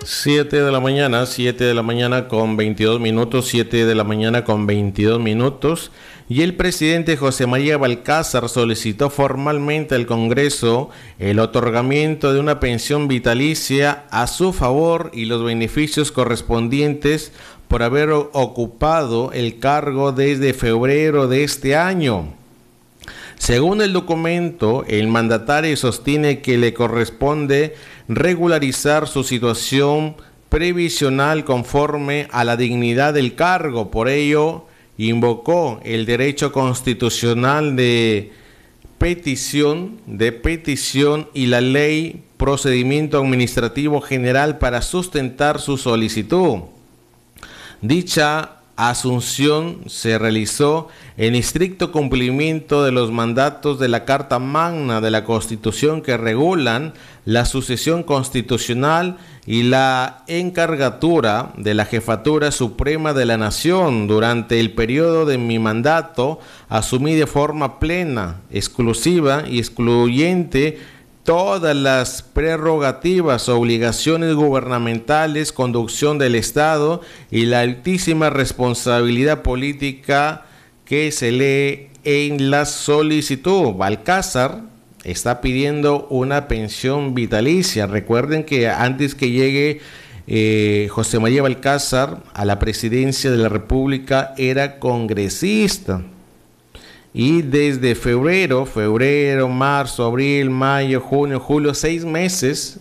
7 de la mañana, 7 de la mañana con 22 minutos, 7 de la mañana con 22 minutos. Y el presidente José María Balcázar solicitó formalmente al Congreso el otorgamiento de una pensión vitalicia a su favor y los beneficios correspondientes por haber ocupado el cargo desde febrero de este año. Según el documento, el mandatario sostiene que le corresponde regularizar su situación previsional conforme a la dignidad del cargo. Por ello, invocó el derecho constitucional de petición y la ley procedimiento administrativo general para sustentar su solicitud. Dicha asunción se realizó en estricto cumplimiento de los mandatos de la Carta Magna de la Constitución que regulan la sucesión constitucional y la encargatura de la Jefatura Suprema de la Nación. Durante el periodo de mi mandato asumí de forma plena, exclusiva y excluyente todas las prerrogativas, obligaciones gubernamentales, conducción del Estado y la altísima responsabilidad política que se lee en la solicitud. Balcázar está pidiendo una pensión vitalicia. Recuerden que antes que llegue José María Balcázar a la presidencia de la República era congresista. Y desde febrero, marzo, abril, mayo, junio, julio, 6 meses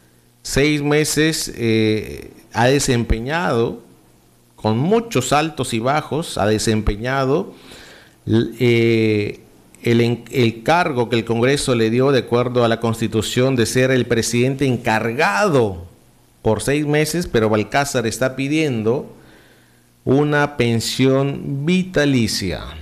ha desempeñado, con muchos altos y bajos, ha desempeñado el cargo que el Congreso le dio de acuerdo a la Constitución de ser el presidente encargado por 6 meses, pero Balcázar está pidiendo una pensión vitalicia.